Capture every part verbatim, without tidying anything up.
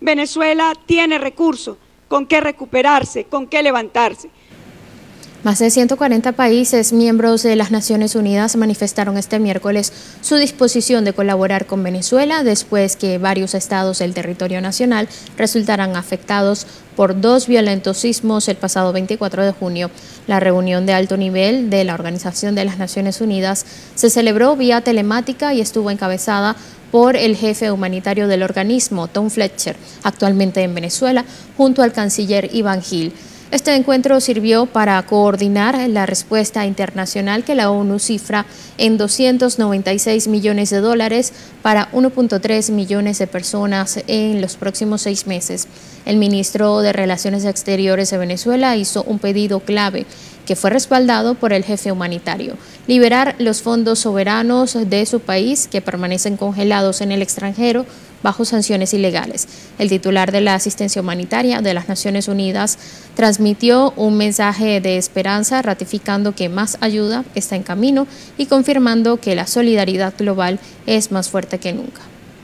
Venezuela tiene recursos con qué recuperarse, con qué levantarse. Más de ciento cuarenta países miembros de las Naciones Unidas manifestaron este miércoles su disposición de colaborar con Venezuela después que varios estados del territorio nacional resultaran afectados por dos violentos sismos el pasado veinticuatro de junio. La reunión de alto nivel de la Organización de las Naciones Unidas se celebró vía telemática y estuvo encabezada por el jefe humanitario del organismo, Tom Fletcher, actualmente en Venezuela, junto al canciller Iván Gil. Este encuentro sirvió para coordinar la respuesta internacional que la ONU cifra en doscientos noventa y seis millones de dólares para uno punto tres millones de personas en los próximos seis meses. El ministro de Relaciones Exteriores de Venezuela hizo un pedido clave que fue respaldado por el jefe humanitario: liberar los fondos soberanos de su país que permanecen congelados en el extranjero bajo sanciones ilegales. El titular de la asistencia humanitaria de las Naciones Unidas transmitió un mensaje de esperanza, ratificando que más ayuda está en camino y confirmando que la solidaridad global es más fuerte que nunca.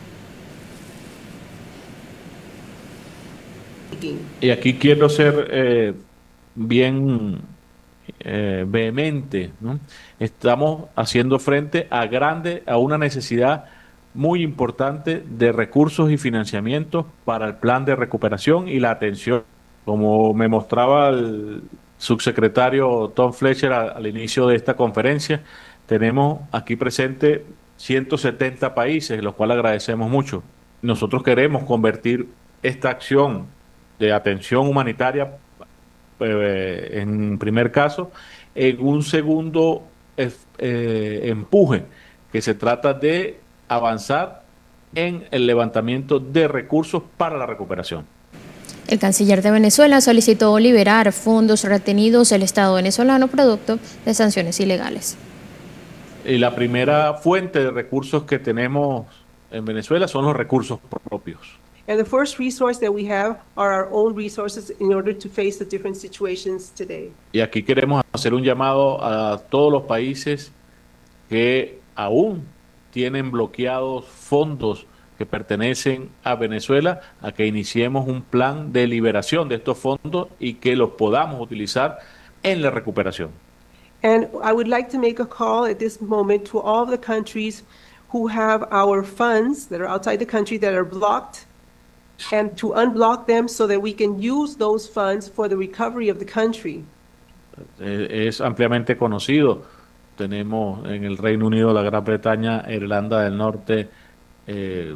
Y aquí quiero ser eh, bien eh, vehemente, ¿no? Estamos haciendo frente a grande, a una necesidad muy importante de recursos y financiamientos para el plan de recuperación y la atención. Como me mostraba el subsecretario Tom Fletcher al, al inicio de esta conferencia, tenemos aquí presente ciento setenta países, los cuales agradecemos mucho. Nosotros queremos convertir esta acción de atención humanitaria, eh, en primer caso, en un segundo eh, empuje, que se trata de avanzar en el levantamiento de recursos para la recuperación. El canciller de Venezuela solicitó liberar fondos retenidos del Estado venezolano producto de sanciones ilegales. Y la primera fuente de recursos que tenemos en Venezuela son los recursos propios. And the first resource that we have are our own resources in order to face the different situations today. Y aquí queremos hacer un llamado a todos los países que aún tienen bloqueados fondos que pertenecen a Venezuela, a que iniciemos un plan de liberación de estos fondos y que los podamos utilizar en la recuperación. And I would like to make a call at this moment to all the countries who have our funds that are outside the country that are blocked, and to unblock them so that we can use those funds for the recovery of the country. Es ampliamente conocido. Tenemos en el Reino Unido, la Gran Bretaña, Irlanda del Norte, eh,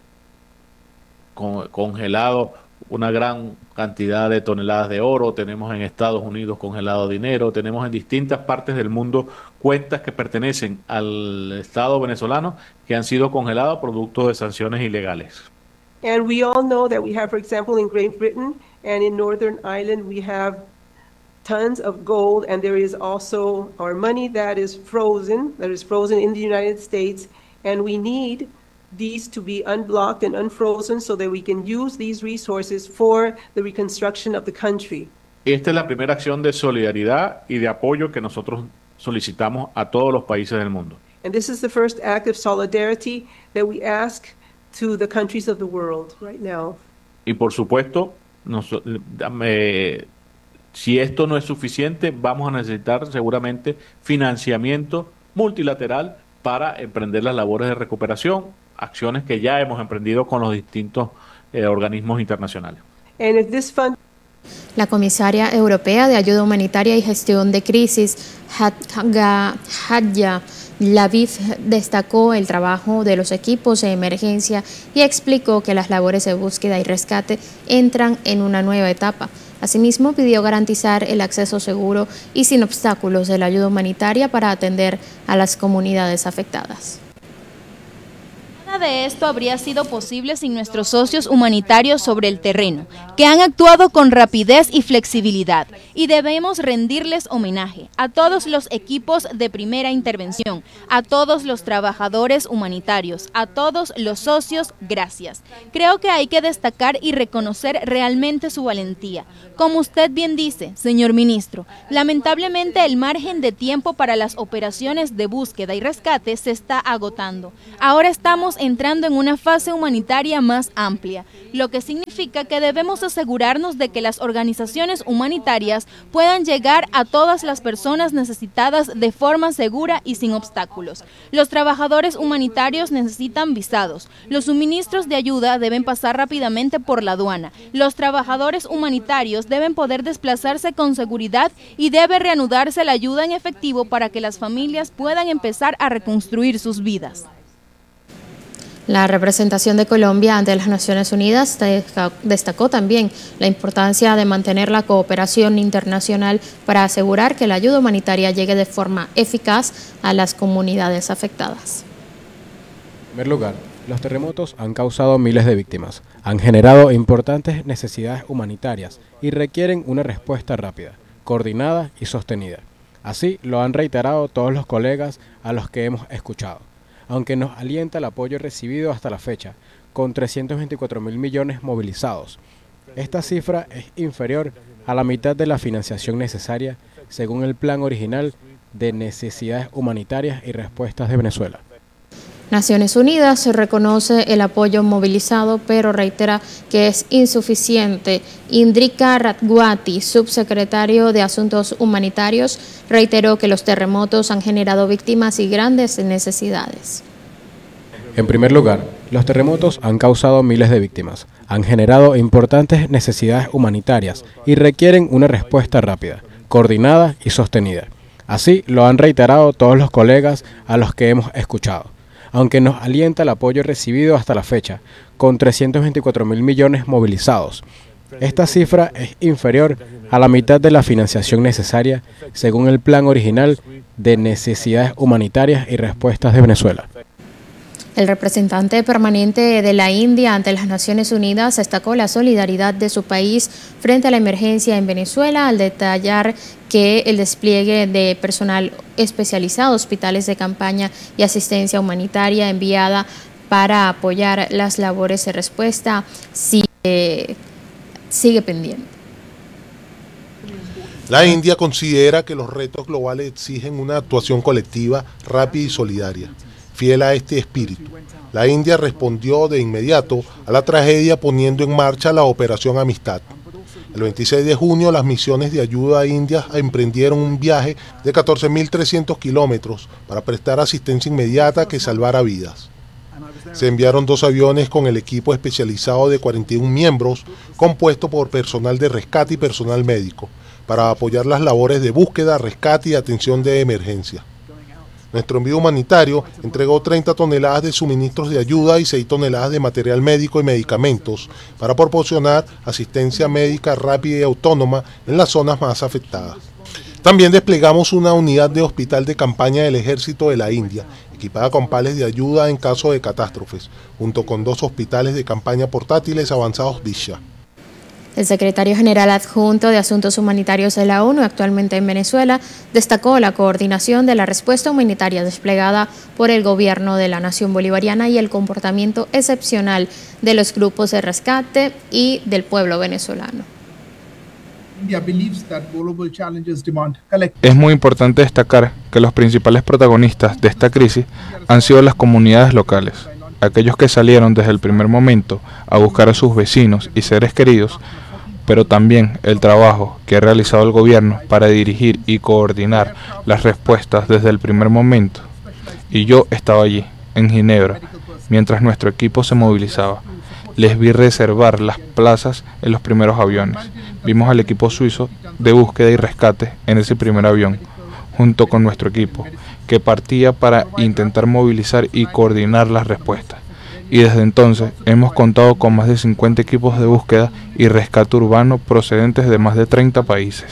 con, congelado una gran cantidad de toneladas de oro. Tenemos en Estados Unidos congelado dinero. Tenemos en distintas partes del mundo cuentas que pertenecen al Estado venezolano que han sido congeladas producto de sanciones ilegales. And we all know that we have, for example, in Great Britain and in Northern Ireland, we have tons of gold, and there is also our money that is frozen, that is frozen in the United States, and we need these to be unblocked and unfrozen so that we can use these resources for the reconstruction of the country. Esta es la primera acción de solidaridad y de apoyo que nosotros solicitamos a todos los países del mundo. And this is the first act of solidarity that we ask to the countries of the world right now. Y por supuesto, nos, eh, si esto no es suficiente, vamos a necesitar seguramente financiamiento multilateral para emprender las labores de recuperación, acciones que ya hemos emprendido con los distintos eh, organismos internacionales. And if this fund La comisaria europea de ayuda humanitaria y gestión de crisis, Hadja Laviv, destacó el trabajo de los equipos de emergencia y explicó que las labores de búsqueda y rescate entran en una nueva etapa. Asimismo, pidió garantizar el acceso seguro y sin obstáculos de la ayuda humanitaria para atender a las comunidades afectadas. Nada de esto habría sido posible sin nuestros socios humanitarios sobre el terreno, que han actuado con rapidez y flexibilidad, y debemos rendirles homenaje a todos los equipos de primera intervención, a todos los trabajadores humanitarios, a todos los socios, gracias. Creo que hay que destacar y reconocer realmente su valentía. Como usted bien dice, señor ministro, lamentablemente el margen de tiempo para las operaciones de búsqueda y rescate se está agotando. Ahora estamos en entrando en una fase humanitaria más amplia, lo que significa que debemos asegurarnos de que las organizaciones humanitarias puedan llegar a todas las personas necesitadas de forma segura y sin obstáculos. Los trabajadores humanitarios necesitan visados, los suministros de ayuda deben pasar rápidamente por la aduana, los trabajadores humanitarios deben poder desplazarse con seguridad y debe reanudarse la ayuda en efectivo para que las familias puedan empezar a reconstruir sus vidas. La representación de Colombia ante las Naciones Unidas destacó también la importancia de mantener la cooperación internacional para asegurar que la ayuda humanitaria llegue de forma eficaz a las comunidades afectadas. En primer lugar, los terremotos han causado miles de víctimas, han generado importantes necesidades humanitarias y requieren una respuesta rápida, coordinada y sostenida. Así lo han reiterado todos los colegas a los que hemos escuchado. Aunque nos alienta el apoyo recibido hasta la fecha, con trescientos veinticuatro mil millones movilizados. Esta cifra es inferior a la mitad de la financiación necesaria, según el plan original de necesidades humanitarias y respuestas de Venezuela. Naciones Unidas reconoce el apoyo movilizado, pero reitera que es insuficiente. Indrika Ratguati, subsecretario de Asuntos Humanitarios, reiteró que los terremotos han generado víctimas y grandes necesidades. En primer lugar, los terremotos han causado miles de víctimas, han generado importantes necesidades humanitarias y requieren una respuesta rápida, coordinada y sostenida. Así lo han reiterado todos los colegas a los que hemos escuchado. Aunque nos alienta el apoyo recibido hasta la fecha, con trescientos veinticuatro mil millones movilizados. Esta cifra es inferior a la mitad de la financiación necesaria, según el plan original de necesidades humanitarias y respuestas de Venezuela. El representante permanente de la India ante las Naciones Unidas destacó la solidaridad de su país frente a la emergencia en Venezuela, al detallar que el despliegue de personal especializado, hospitales de campaña y asistencia humanitaria enviada para apoyar las labores de respuesta sigue, sigue pendiente. La India considera que los retos globales exigen una actuación colectiva, rápida y solidaria. Fiel a este espíritu, la India respondió de inmediato a la tragedia poniendo en marcha la Operación Amistad. El veintiséis de junio, las misiones de ayuda indias emprendieron un viaje de catorce mil trescientos kilómetros para prestar asistencia inmediata que salvara vidas. Se enviaron dos aviones con el equipo especializado de cuarenta y un miembros, compuesto por personal de rescate y personal médico, para apoyar las labores de búsqueda, rescate y atención de emergencia. Nuestro envío humanitario entregó treinta toneladas de suministros de ayuda y seis toneladas de material médico y medicamentos para proporcionar asistencia médica rápida y autónoma en las zonas más afectadas. También desplegamos una unidad de hospital de campaña del Ejército de la India, equipada con pales de ayuda en caso de catástrofes, junto con dos hospitales de campaña portátiles avanzados Disha. El secretario general adjunto de Asuntos Humanitarios de la ONU, actualmente en Venezuela, destacó la coordinación de la respuesta humanitaria desplegada por el gobierno de la nación bolivariana y el comportamiento excepcional de los grupos de rescate y del pueblo venezolano. Es muy importante destacar que los principales protagonistas de esta crisis han sido las comunidades locales, aquellos que salieron desde el primer momento a buscar a sus vecinos y seres queridos, pero también el trabajo que ha realizado el gobierno para dirigir y coordinar las respuestas desde el primer momento. Y yo estaba allí, en Ginebra, mientras nuestro equipo se movilizaba. Les vi reservar las plazas en los primeros aviones. Vimos al equipo suizo de búsqueda y rescate en ese primer avión, junto con nuestro equipo, que partía para intentar movilizar y coordinar las respuestas. Y desde entonces hemos contado con más de cincuenta equipos de búsqueda y rescate urbano procedentes de más de treinta países.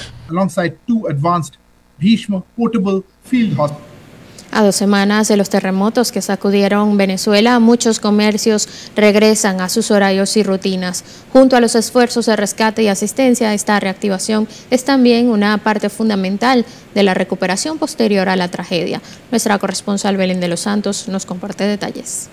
A dos semanas de los terremotos que sacudieron Venezuela, muchos comercios regresan a sus horarios y rutinas. Junto a los esfuerzos de rescate y asistencia, esta reactivación es también una parte fundamental de la recuperación posterior a la tragedia. Nuestra corresponsal Belén de los Santos nos comparte detalles.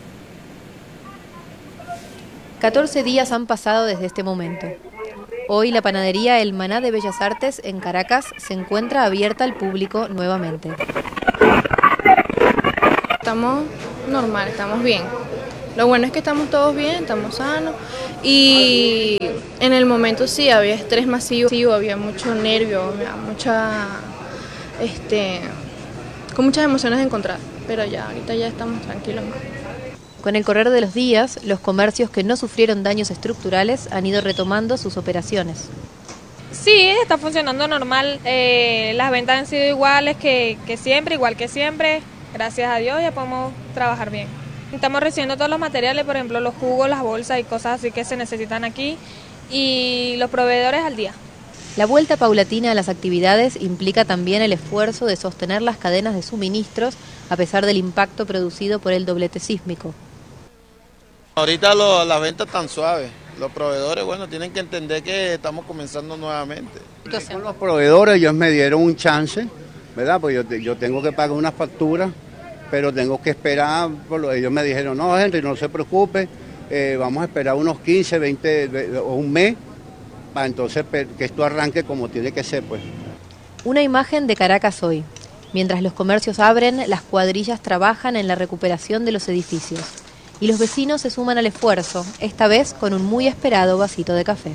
catorce días han pasado desde este momento. Hoy la panadería El Maná de Bellas Artes en Caracas se encuentra abierta al público nuevamente. Estamos normal, estamos bien. Lo bueno es que estamos todos bien, estamos sanos y en el momento sí había estrés masivo, había mucho nervio, había mucha, este, con muchas emociones encontradas, pero ya ahorita ya estamos tranquilos. Con el correr de los días, los comercios que no sufrieron daños estructurales han ido retomando sus operaciones. Sí, está funcionando normal, eh, las ventas han sido iguales que, que siempre, igual que siempre, gracias a Dios ya podemos trabajar bien. Estamos recibiendo todos los materiales, por ejemplo los jugos, las bolsas y cosas así que se necesitan aquí y los proveedores al día. La vuelta paulatina a las actividades implica también el esfuerzo de sostener las cadenas de suministros a pesar del impacto producido por el doblete sísmico. Ahorita lo, las ventas están suaves. Los proveedores, bueno, tienen que entender que estamos comenzando nuevamente. Con los proveedores ellos me dieron un chance, ¿verdad? Pues yo, yo tengo que pagar una factura, pero tengo que esperar, por lo, ellos me dijeron, no, Henry, no se preocupe, eh, vamos a esperar unos quince, veinte o un mes, para entonces que esto arranque como tiene que ser, pues. Una imagen de Caracas hoy. Mientras los comercios abren, las cuadrillas trabajan en la recuperación de los edificios. Y los vecinos se suman al esfuerzo, esta vez con un muy esperado vasito de café.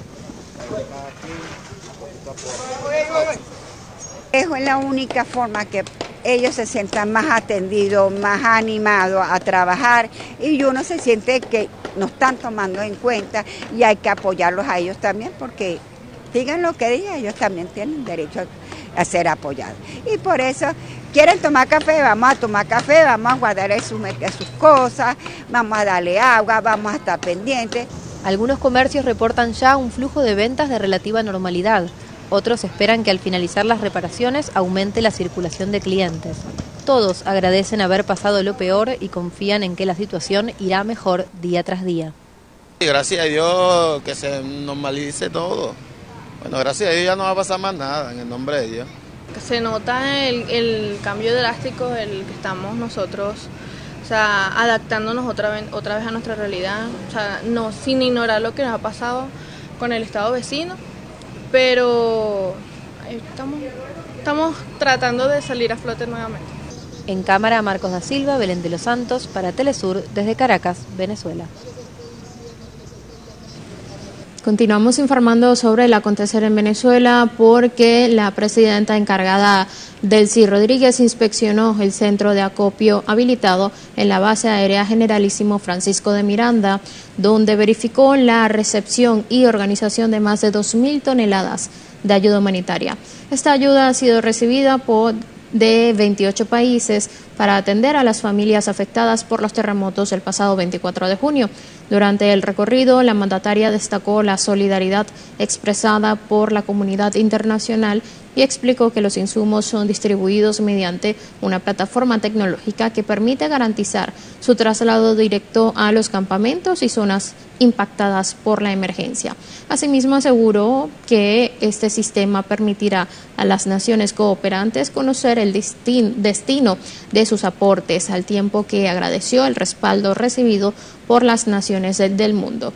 Es la única forma que ellos se sientan más atendidos, más animados a trabajar y uno se siente que nos están tomando en cuenta y hay que apoyarlos a ellos también porque digan lo que digan, ellos también tienen derecho a ser apoyados. Y por eso, quieren tomar café, vamos a tomar café, vamos a guardar sus, sus cosas, vamos a darle agua, vamos a estar pendientes. Algunos comercios reportan ya un flujo de ventas de relativa normalidad. Otros esperan que al finalizar las reparaciones aumente la circulación de clientes. Todos agradecen haber pasado lo peor y confían en que la situación irá mejor día tras día. Gracias a Dios que se normalice todo. Bueno, gracias a Dios ya no va a pasar más nada, en el nombre de Dios. Se nota el, el cambio drástico el que estamos nosotros, o sea, adaptándonos otra vez, otra vez a nuestra realidad, o sea, no, sin ignorar lo que nos ha pasado con el estado vecino, pero estamos, estamos tratando de salir a flote nuevamente. En cámara, Marcos da Silva, Belén de los Santos, para Telesur, desde Caracas, Venezuela. Continuamos informando sobre el acontecer en Venezuela porque la presidenta encargada Delcy Rodríguez inspeccionó el centro de acopio habilitado en la base aérea Generalísimo Francisco de Miranda, donde verificó la recepción y organización de más de dos mil toneladas de ayuda humanitaria. Esta ayuda ha sido recibida por de veintiocho países para atender a las familias afectadas por los terremotos el pasado veinticuatro de junio. Durante el recorrido, la mandataria destacó la solidaridad expresada por la comunidad internacional y explicó que los insumos son distribuidos mediante una plataforma tecnológica que permite garantizar su traslado directo a los campamentos y zonas impactadas por la emergencia. Asimismo, aseguró que este sistema permitirá a las naciones cooperantes conocer el destino de sus aportes, al tiempo que agradeció el respaldo recibido por las naciones del mundo.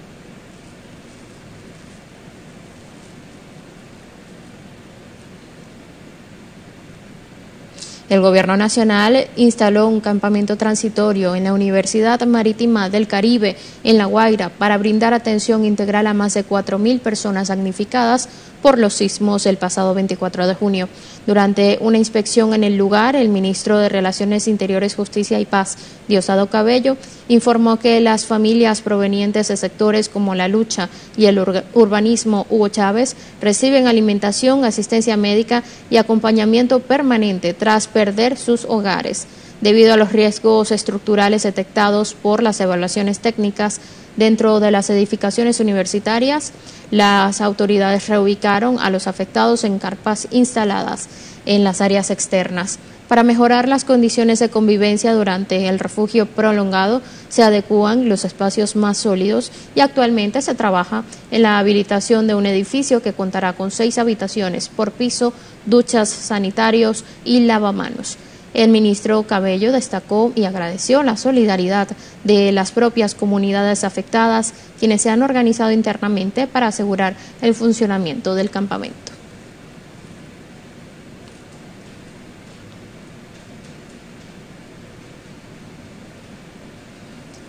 El Gobierno Nacional instaló un campamento transitorio en la Universidad Marítima del Caribe, en La Guaira, para brindar atención integral a más de cuatro mil personas damnificadas por los sismos el pasado veinticuatro de junio. Durante una inspección en el lugar, el ministro de Relaciones Interiores, Justicia y Paz, Diosdado Cabello, informó que las familias provenientes de sectores como La Lucha y el ur- urbanismo Hugo Chávez reciben alimentación, asistencia médica y acompañamiento permanente tras perder sus hogares. Debido a los riesgos estructurales detectados por las evaluaciones técnicas dentro de las edificaciones universitarias, las autoridades reubicaron a los afectados en carpas instaladas en las áreas externas. Para mejorar las condiciones de convivencia durante el refugio prolongado, se adecúan los espacios más sólidos y actualmente se trabaja en la habilitación de un edificio que contará con seis habitaciones por piso, duchas, sanitarios y lavamanos. El ministro Cabello destacó y agradeció la solidaridad de las propias comunidades afectadas, quienes se han organizado internamente para asegurar el funcionamiento del campamento.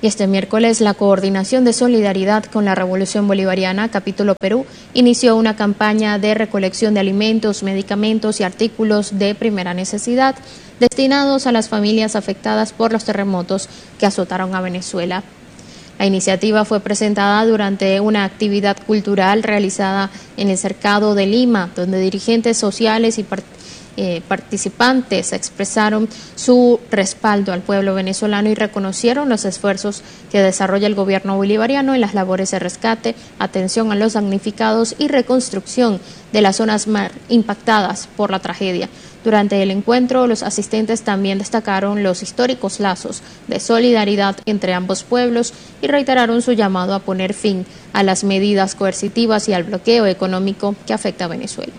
Y este miércoles la Coordinación de Solidaridad con la Revolución Bolivariana, Capítulo Perú, inició una campaña de recolección de alimentos, medicamentos y artículos de primera necesidad destinados a las familias afectadas por los terremotos que azotaron a Venezuela. La iniciativa fue presentada durante una actividad cultural realizada en el Cercado de Lima, donde dirigentes sociales y partidarios Eh, participantes expresaron su respaldo al pueblo venezolano y reconocieron los esfuerzos que desarrolla el gobierno bolivariano en las labores de rescate, atención a los damnificados y reconstrucción de las zonas más impactadas por la tragedia. Durante el encuentro, los asistentes también destacaron los históricos lazos de solidaridad entre ambos pueblos y reiteraron su llamado a poner fin a las medidas coercitivas y al bloqueo económico que afecta a Venezuela.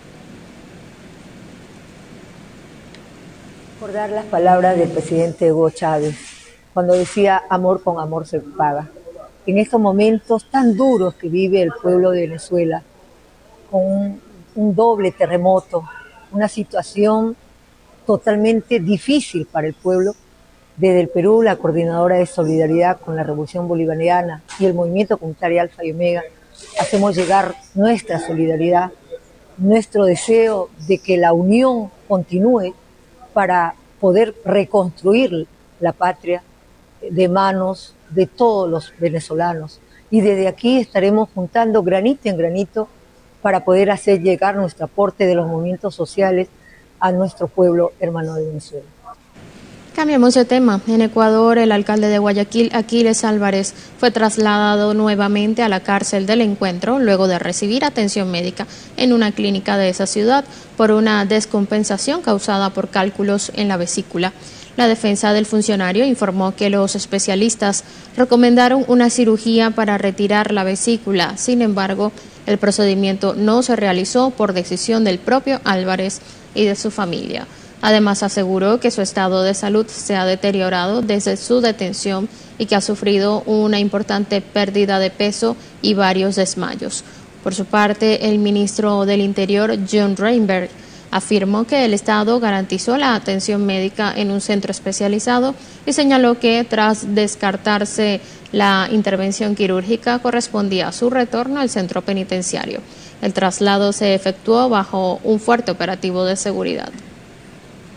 Recordar las palabras del presidente Hugo Chávez, cuando decía amor con amor se paga. En estos momentos tan duros que vive el pueblo de Venezuela, con un, un doble terremoto, una situación totalmente difícil para el pueblo, desde el Perú, la Coordinadora de Solidaridad con la Revolución Bolivariana y el Movimiento Comunitario Alfa y Omega, hacemos llegar nuestra solidaridad, nuestro deseo de que la unión continúe para poder reconstruir la patria de manos de todos los venezolanos. Y desde aquí estaremos juntando granito en granito para poder hacer llegar nuestro aporte de los movimientos sociales a nuestro pueblo hermano de Venezuela. Cambiamos de tema. En Ecuador, el alcalde de Guayaquil, Aquiles Álvarez, fue trasladado nuevamente a la cárcel del Encuentro luego de recibir atención médica en una clínica de esa ciudad por una descompensación causada por cálculos en la vesícula. La defensa del funcionario informó que los especialistas recomendaron una cirugía para retirar la vesícula. Sin embargo, el procedimiento no se realizó por decisión del propio Álvarez y de su familia. Además, aseguró que su estado de salud se ha deteriorado desde su detención y que ha sufrido una importante pérdida de peso y varios desmayos. Por su parte, el ministro del Interior, John Reinberg, afirmó que el Estado garantizó la atención médica en un centro especializado y señaló que tras descartarse la intervención quirúrgica correspondía a su retorno al centro penitenciario. El traslado se efectuó bajo un fuerte operativo de seguridad.